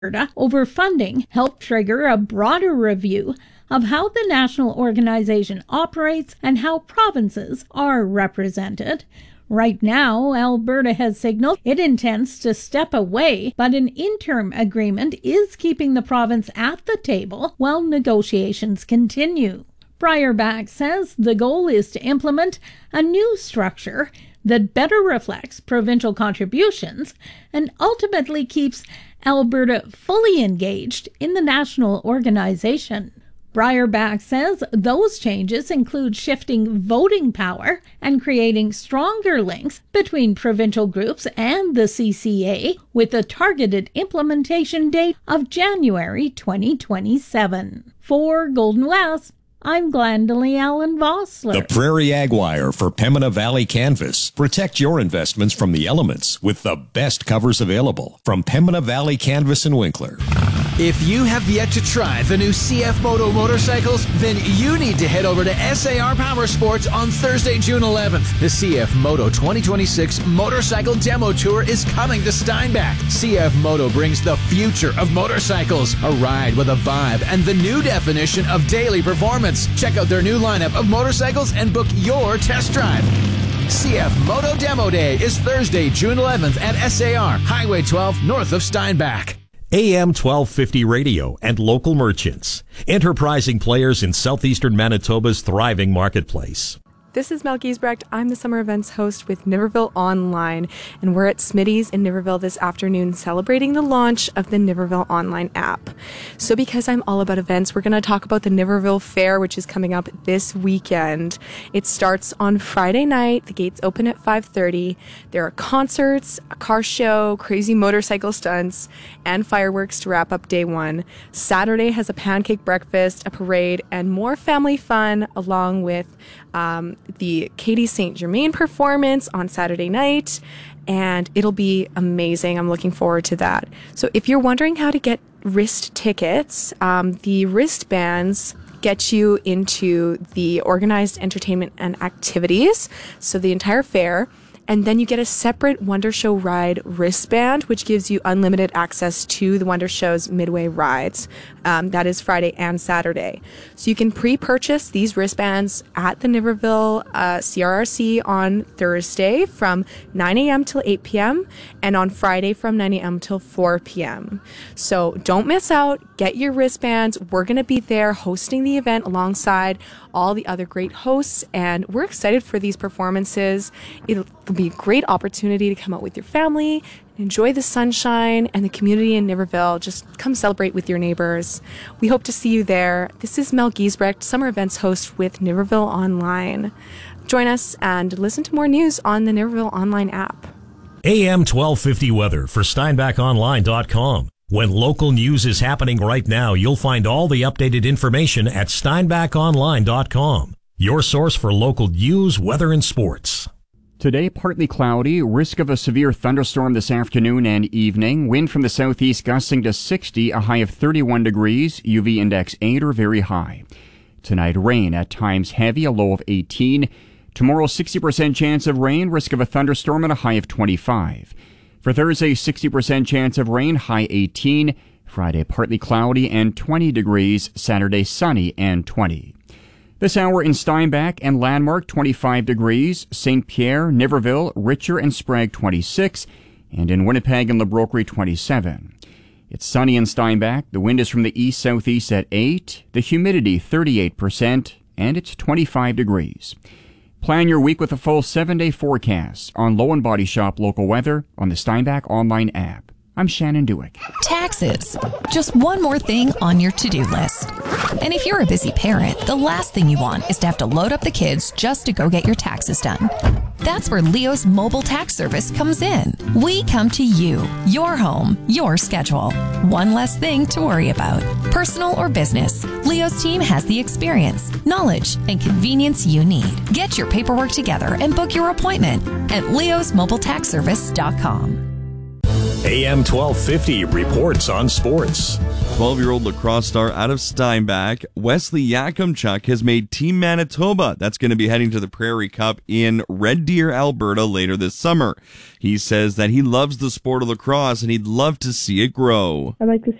over funding helped trigger a broader review of how the national organization operates and how provinces are represented. Right now, Alberta has signaled it intends to step away, but an interim agreement is keeping the province at the table while negotiations continue. Breyerback says the goal is to implement a new structure that better reflects provincial contributions and ultimately keeps Alberta fully engaged in the national organization. Breyerback says those changes include shifting voting power and creating stronger links between provincial groups and the CCA, with a targeted implementation date of January 2027. For Golden West, I'm Glendalee Allen Vossler. The Prairie Ag Wire for Pembina Valley Canvas. Protect your investments from the elements with the best covers available from Pembina Valley Canvas and Winkler. If you have yet to try the new CF Moto motorcycles, then you need to head over to SAR Power Sports on Thursday, June 11th. The CF Moto 2026 Motorcycle Demo Tour is coming to Steinbach. CF Moto brings the future of motorcycles, a ride with a vibe, and the new definition of daily performance. Check out their new lineup of motorcycles and book your test drive. CF Moto Demo Day is Thursday, June 11th at SAR, Highway 12, north of Steinbach. AM 1250 radio and local merchants. Enterprising players in southeastern Manitoba's thriving marketplace. This is Mel Giesbrecht. I'm the summer events host with Niverville Online, and we're at Smitty's in Niverville this afternoon celebrating the launch of the Niverville Online app. So because I'm all about events, we're going to talk about the Niverville Fair, which is coming up this weekend. It starts on Friday night. The gates open at 5:30. There are concerts, a car show, crazy motorcycle stunts, and fireworks to wrap up day one. Saturday has a pancake breakfast, a parade, and more family fun, along with the Katie St. Germain performance on Saturday night, and it'll be amazing. I'm looking forward to that. So if you're wondering how to get wrist tickets, the wristbands get you into the organized entertainment and activities, so the entire fair. And then you get a separate Wonder Show ride wristband, which gives you unlimited access to the Wonder Show's midway rides. That is Friday and Saturday. So you can pre-purchase these wristbands at the Niverville CRRC on Thursday from 9 a.m. till 8 p.m. and on Friday from 9 a.m. till 4 p.m. So don't miss out. Get your wristbands. We're going to be there hosting the event alongside all the other great hosts, and we're excited for these performances. It'll be a great opportunity to come out with your family, enjoy the sunshine and the community in Niverville. Just come celebrate with your neighbors. We hope to see you there. This is Mel Giesbrecht, summer events host with Niverville Online. Join us and listen to more news on the Niverville Online app. AM 1250 weather for SteinbachOnline.com. When local news is happening right now, you'll find all the updated information at SteinbachOnline.com. Your source for local news, weather, and sports. Today, partly cloudy, risk of a severe thunderstorm this afternoon and evening. Wind from the southeast gusting to 60, a high of 31 degrees, UV index 8 or very high. Tonight, rain, at times heavy, a low of 18. Tomorrow, 60% chance of rain, risk of a thunderstorm and a high of 25. For Thursday, 60% chance of rain, high 18. Friday, partly cloudy and 20 degrees. Saturday, sunny and 20. This hour in Steinbach and Landmark, 25 degrees. St. Pierre, Niverville, Richer, and Sprague, 26. And in Winnipeg and LeBrokery, 27. It's sunny in Steinbach. The wind is from the east-southeast at 8. The humidity, 38%. And it's 25 degrees. Plan your week with a full 7-day forecast on Low and Body Shop local weather on the Steinbach Online app. I'm Shannon Dewick. Taxes. Just one more thing on your to-do list. And if you're a busy parent, the last thing you want is to have to load up the kids just to go get your taxes done. That's where Leo's mobile tax service comes in. We come to you, your home, your schedule. One less thing to worry about. Personal or business, Leo's team has the experience, knowledge, and convenience you need. Get your paperwork together and book your appointment at leosmobiletaxservice.com. AM 1250 reports on sports. 12-year-old lacrosse star out of Steinbach, Wesley Yakimchuk, has made Team Manitoba. That's going to be heading to the Prairie Cup in Red Deer, Alberta later this summer. He says that he loves the sport of lacrosse and he'd love to see it grow. I'd like to